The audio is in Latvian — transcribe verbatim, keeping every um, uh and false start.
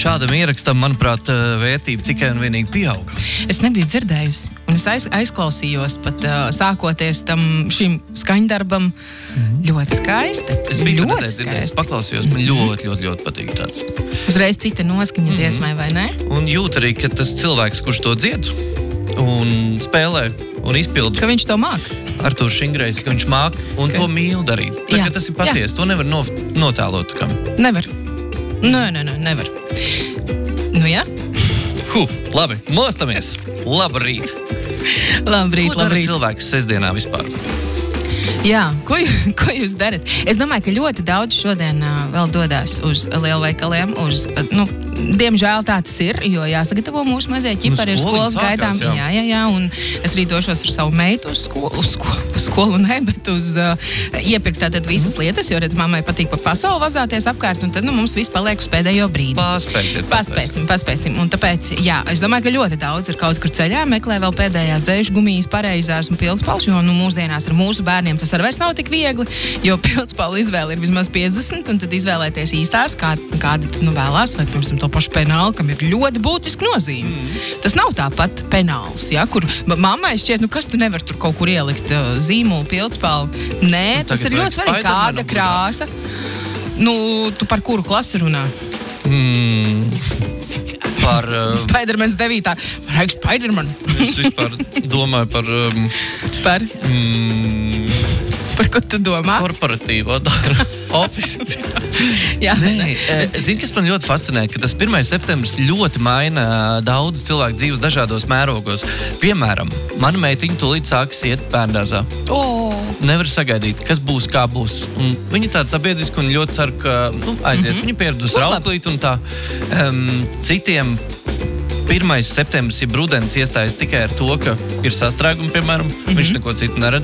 Šādam ierakstam, manuprāt, vērtība tikai un vienīgi pieauga. Es nebiju dzirdējusi, un es aiz, aizklausījos pat uh, sākoties tam šim skaņdarbam. Mm-hmm. Ļoti skaisti. Es biju ļoti nedēļas dzirdējis, paklausījos, man ļoti, ļoti, ļoti patīk tāds. Uzreiz cita noskaņa mm-hmm. dziesmai, vai ne? Un jūt arī, ka tas cilvēks, kurš to dzied un spēlē un izpilda. Ka viņš to māk. Artūrs Šingrejs, ka viņš māk un okay. to mīl darīt. Tā, ka tas ir patiesi, to nevar no, notēlot. Kam. Nevar. Nē, nē, nē, nevar. Nu, jā? Huh, labi, mostamies. Labrīt. Labrīt, ko dara labrīt. cilvēks sestdienā vispār? Jā, ko, ko jūs darat? Es domāju, ka ļoti daudz šodien uh, vēl dodās uz lielveikaliem, uz, uh, nu, diemžēl tā tas ir, jo jāsagatavo mūsu mazie ķipari ar skolas gaitām. Jā. jā, jā, jā, un es arī došos ar savu meitu uz skolu, uz skolu, uz skolu ne, bet uz uh, iepirkt tātad visas mm. lietas, jo, redz, mammai patīk pa pasauli vazāties apkārt, un tad, nu, mums viss paliek uz pēdējo brīdi. Paspēsiet, paspēsim. Paspēsim, un tāpēc, jā, es domāju, ka ļoti daudz ir kaut kur ceļā, meklē vēl pēdējās dzēšu gumijas, pareizās un pildspalvas, jo, nu, mūsdienās ar mūsu bērniem tas arī vairs nav tik viegli, jo pildspalvu izvēle ir vismaz piecdesmit, un tad izvēlēties īstās, kā, kādi nu, vēlās, vai, pirms to pašu penālu, kam ir ļoti būtiski nozīme. Mm. Tas nav tāpat penāls, ja, kur mammai šķiet, nu kas tu nevar tur kaut kur ielikt uh, zīmolu, pildspalvu. Nē, nu, tas ir ļoti svarīgi, kāda krāsa. Nu, tu par kuru klasi runā? Mm. Par... Uh, Spidermans devītā. Par Spiderman. Es vispār domāju par... Um, par? Mm, par ko tu domā? Korporatīvo darbu. Office. Jā, Nē, zini, kas man ļoti fascinē, ka tas pirmais septembris ļoti maina daudz cilvēku dzīves dažādos mērogos. Piemēram, mana meitiņa tūlīt sāks iet bērndārzā. Oh. Nevar sagaidīt, kas būs, kā būs. Un viņa tāda sabiedriska un ļoti cer, ka nu, aizies. Mm-hmm. Viņa pieredus rauklīt un tā. Um, citiem pirmais septembris, ja brudens iestājas tikai ar to, ka ir sastrēgumi, piemēram, mm-hmm. viņš neko citu neredz.